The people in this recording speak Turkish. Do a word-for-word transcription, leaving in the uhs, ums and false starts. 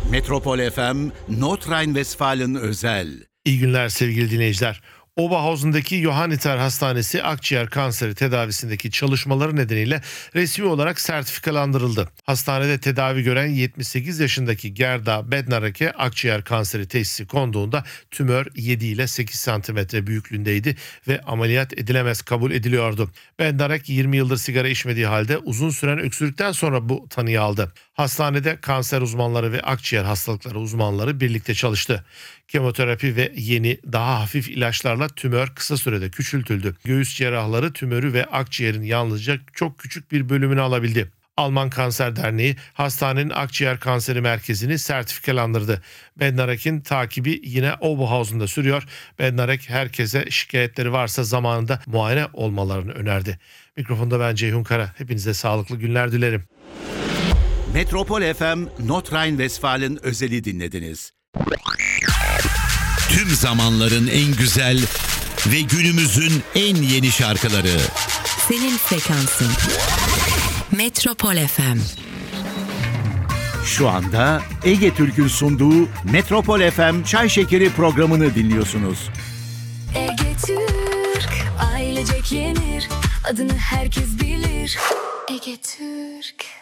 Metropol F M, Nordrhein-Westfalen özel. İyi günler sevgili dinleyiciler. Oberhausen'daki Johanniter Hastanesi akciğer kanseri tedavisindeki çalışmaları nedeniyle resmi olarak sertifikalandırıldı. Hastanede tedavi gören yetmiş sekiz yaşındaki Gerda Bednarek'e akciğer kanseri teşhisi konduğunda tümör yedi ile sekiz santimetre büyüklüğündeydi ve ameliyat edilemez kabul ediliyordu. Bednarek yirmi yıldır sigara içmediği halde uzun süren öksürükten sonra bu tanıyı aldı. Hastanede kanser uzmanları ve akciğer hastalıkları uzmanları birlikte çalıştı. Kemoterapi ve yeni, daha hafif ilaçlarla tümör kısa sürede küçültüldü. Göğüs cerrahları tümörü ve akciğerin yalnızca çok küçük bir bölümünü alabildi. Alman Kanser Derneği hastanenin akciğer kanseri merkezini sertifikalandırdı. Bednarek'in takibi yine Oberhausen'da sürüyor. Bednarek herkese şikayetleri varsa zamanında muayene olmalarını önerdi. Mikrofonda ben Ceyhun Kara. Hepinize sağlıklı günler dilerim. Metropol F M, Nordrhein-Westfalen özeli dinlediniz. Tüm zamanların en güzel ve günümüzün en yeni şarkıları. Senin frekansın. Metropol F M. Şu anda Ege Türk'ün sunduğu Metropol F M Çay Şekeri programını dinliyorsunuz. Ege Türk, ailecek yenir, adını herkes bilir. Ege Türk.